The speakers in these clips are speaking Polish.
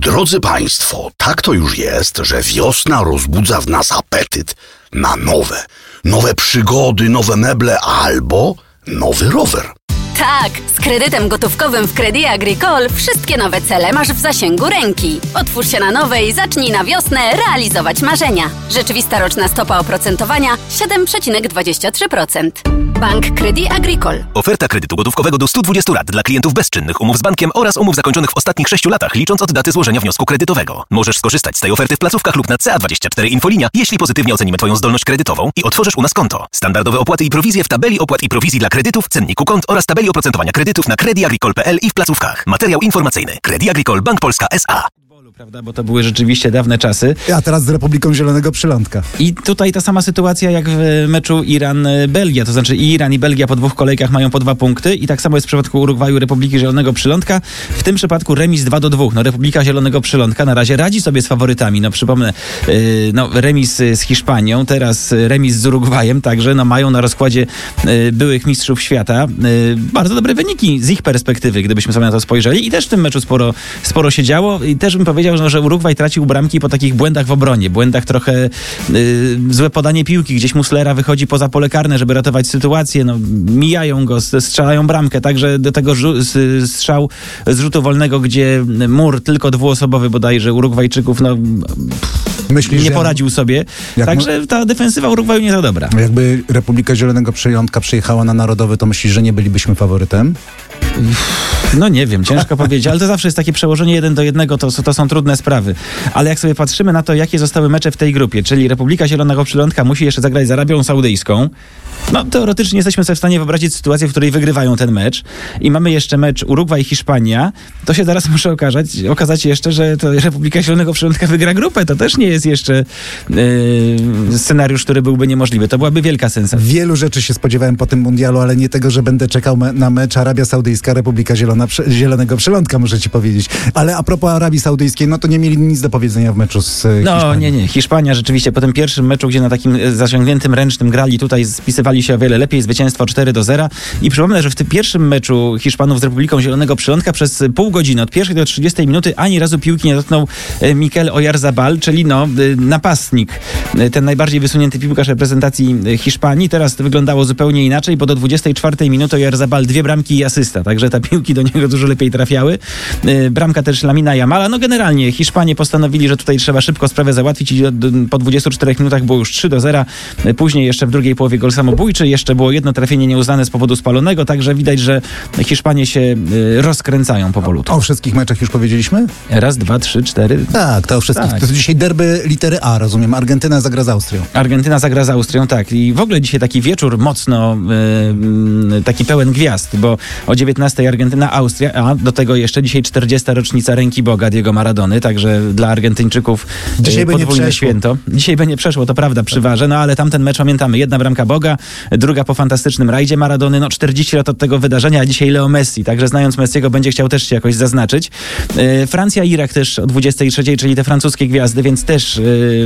Drodzy Państwo, tak to już jest, że wiosna rozbudza w nas apetyt na nowe przygody, nowe meble albo nowy rower. Tak, z kredytem gotówkowym w Crédit Agricole wszystkie nowe cele masz w zasięgu ręki. Otwórz się na nowe i zacznij na wiosnę realizować marzenia. Rzeczywista roczna stopa oprocentowania 7,23%. Bank Crédit Agricole. Oferta kredytu gotówkowego do 120 lat dla klientów bezczynnych umów z bankiem oraz umów zakończonych w ostatnich 6 latach, licząc od daty złożenia wniosku kredytowego. Możesz skorzystać z tej oferty w placówkach lub na CA24 Infolinia, jeśli pozytywnie ocenimy Twoją zdolność kredytową i otworzysz u nas konto. Standardowe opłaty i prowizje w tabeli opłat i prowizji dla kredytów, cenniku kont oraz tabeli oprocentowania kredytów na crediagricole.pl i w placówkach. Materiał informacyjny. Crédit Agricole Bank Polska S.A. Prawda, bo to były rzeczywiście dawne czasy. A teraz z Republiką Zielonego Przylądka. I tutaj ta sama sytuacja jak w meczu Iran-Belgia, to znaczy i Iran i Belgia po 2 kolejkach mają po 2 punkty i tak samo jest w przypadku Urugwaju, Republiki Zielonego Przylądka. W tym przypadku remis 2-2. No Republika Zielonego Przylądka na razie radzi sobie z faworytami. No przypomnę, remis z Hiszpanią, teraz remis z Urugwajem, także mają na rozkładzie byłych mistrzów świata bardzo dobre wyniki z ich perspektywy, gdybyśmy sobie na to spojrzeli. I też w tym meczu sporo się działo i też bym powiedział, że Urugwaj tracił bramki po takich błędach w obronie. Błędach trochę złe podanie piłki. Gdzieś Muslera wychodzi poza pole karne, żeby ratować sytuację. Mijają go, strzelają bramkę. Także do tego strzał z rzutu wolnego, gdzie mur tylko 2-osobowy bodajże Urugwajczyków Myślisz, nie poradził sobie. Także ta defensywa Urugwaju nie za dobra. Jakby Republika Zielonego Przylądka przyjechała na Narodowy, to myślisz, że nie bylibyśmy faworytem? No nie wiem, ciężko powiedzieć, ale to zawsze jest takie przełożenie 1:1, to są trudne sprawy. Ale jak sobie patrzymy na to, jakie zostały mecze w tej grupie, czyli Republika Zielonego Przylądka musi jeszcze zagrać z Arabią Saudyjską, teoretycznie jesteśmy sobie w stanie wyobrazić sytuację, w której wygrywają ten mecz i mamy jeszcze mecz Urugwaj-Hiszpania, to się zaraz muszę okazać jeszcze, że to Republika Zielonego Przylądka wygra grupę. To też nie jest jeszcze scenariusz, który byłby niemożliwy. To byłaby wielka sensacja. Wielu rzeczy się spodziewałem po tym mundialu, ale nie tego, że będę czekał na mecz Arabia Saudyjska, Republika Zielonego Przylądka, muszę ci powiedzieć. Ale a propos Arabii Saudyjskiej, to nie mieli nic do powiedzenia w meczu z Hiszpanią. Nie. Hiszpania rzeczywiście po tym pierwszym meczu, gdzie na takim zasiągniętym ręcznym grali, tutaj spisywali się o wiele lepiej, zwycięstwo 4-0 i przypomnę, że w tym pierwszym meczu Hiszpanów z Republiką Zielonego Przylądka przez pół godziny, od pierwszej do 30 minuty, ani razu piłki nie dotknął Mikel Oyarzabal, czyli napastnik, ten najbardziej wysunięty piłkarz reprezentacji Hiszpanii. Teraz to wyglądało zupełnie inaczej, bo do 24 minuty Oyarzabal 2 bramki i asysta, także te piłki do niego dużo lepiej trafiały. Bramka też Lamina Yamala. Generalnie Hiszpanie postanowili, że tutaj trzeba szybko sprawę załatwić i po 24 minutach było już 3-0. Później jeszcze w drugiej połowie gol samobójczy. Jeszcze było jedno trafienie nieuznane z powodu spalonego, także widać, że Hiszpanie się rozkręcają powolutku. O wszystkich meczach już powiedzieliśmy? 1, 2, 3, 4. Tak, to o wszystkich. Tak. To dzisiaj derby litery A, rozumiem. Argentyna zagra z Austrią. Argentyna zagra z Austrią, tak. I w ogóle dzisiaj taki wieczór mocno taki pełen gwiazd, bo o 19 Argentyna, Austria, a do tego jeszcze dzisiaj 40. rocznica ręki Boga Diego Maradony, także dla Argentyńczyków dzisiaj podwójne święto. Dzisiaj by nie przeszło, to prawda, przy warze, ale tamten mecz pamiętamy. 1 bramka Boga, druga po fantastycznym rajdzie Maradony, 40 lat od tego wydarzenia, a dzisiaj Leo Messi, także znając Messiego będzie chciał też się jakoś zaznaczyć. Francja-Irak też o 23, czyli te francuskie gwiazdy, więc też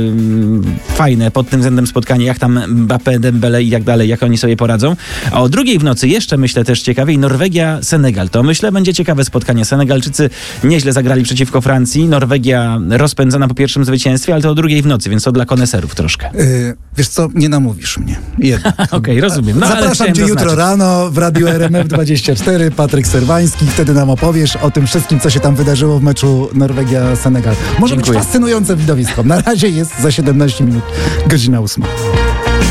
fajne pod tym względem spotkanie, jak tam Mbappé, Dembele i tak dalej, jak oni sobie poradzą. A o drugiej w nocy jeszcze myślę też ciekawiej Norwegia-Senegal. To myślę będzie ciekawe spotkanie. Senegalczycy nieźle zagrali przeciwko Francji. Norwegia rozpędzona po pierwszym zwycięstwie, ale to o drugiej w nocy, więc to dla koneserów troszkę. Wiesz co, nie namówisz mnie. Okej, rozumiem. Zapraszam cię jutro rano w Radiu RMF24, Patryk Serwański. Wtedy nam opowiesz o tym wszystkim, co się tam wydarzyło w meczu Norwegia-Senegal. Może być fascynujące widowisko. Na razie jest za 17 minut, godzina 8.